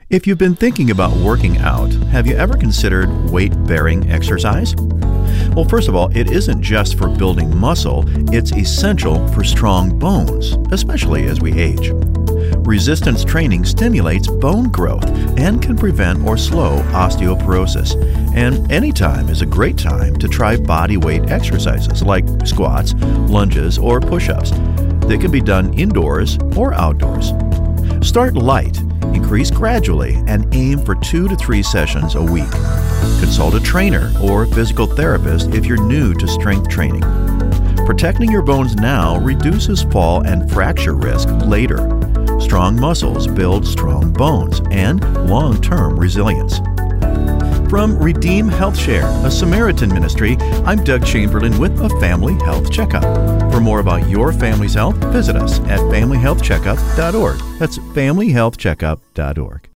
If you've been thinking about working out, have you ever considered weight-bearing exercise? Well, first of all, it isn't just for building muscle, it's essential for strong bones, especially as we age. Resistance training stimulates bone growth and can prevent or slow osteoporosis. And any time is a great time to try body weight exercises like squats, lunges, or push-ups. They can be done indoors or outdoors. Start light, increase gradually, and aim for 2 to 3 sessions a week. Consult a trainer or physical therapist if you're new to strength training. Protecting your bones now reduces fall and fracture risk later. Strong muscles build strong bones and long-term resilience. From Redeem Health Share, a Samaritan ministry, I'm Doug Chamberlain with a Family Health Checkup. For more about your family's health, visit us at familyhealthcheckup.org. That's familyhealthcheckup.org.